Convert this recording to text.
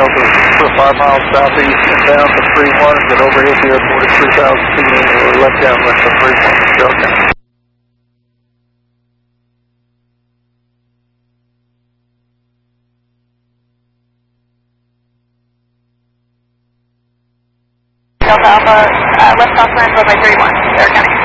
Delta for 5 miles southeast and down to 31, and then overhead here at 43,000 feet, and left downwind to 31 Delta. Delta Alpha, left southbound by 31, Sarah County.